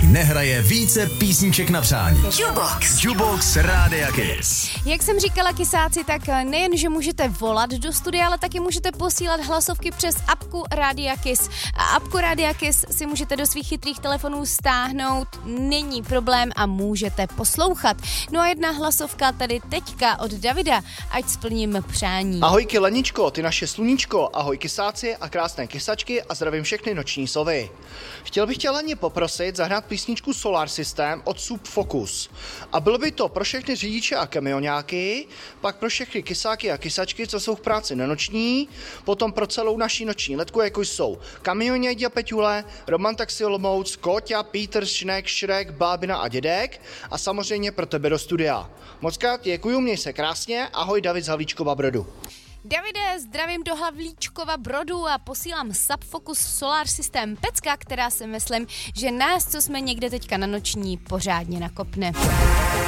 nehraje více písniček na přání. Jukebox Rádia Kiss. Jak jsem říkala, kysáci, tak nejen, že můžete volat do studia, ale taky můžete posílat hlasovky přes apku Rádia Kiss. A apku Rádia Kiss si můžete do svých chytrých telefonů stáhnout, není problém a můžete poslouchat. No a jedna hlasovka tady teďka od Davida, ať splním přání. Ahojky Leničko, ty naše sluníčko, ahoj kysáci a krásné kysačky a zdravím všechny noční sovy. Chtěl bych tě Leni poprosit zahrát písničku Solar System od Sub Focus. A bylo by to pro všechny řidiče a kamionáky, pak pro všechny kysáky a kysačky, co jsou v práci na noční, potom pro celou naší noční letku, jako jsou Kamionědi a Peťule, Roman Taxi Olomouc, Kóťa, Pítr, Šnek, Šrek, Bábina a Dědek a samozřejmě pro tebe do studia. Mockrát děkuju, měj se krásně, ahoj David z Havlíčkova Brodu. Davide, zdravím do Havlíčkova Brodu a posílám Subfocus Solar System pecka, která si myslím, že nás, co jsme někde teďka na noční, pořádně nakopne.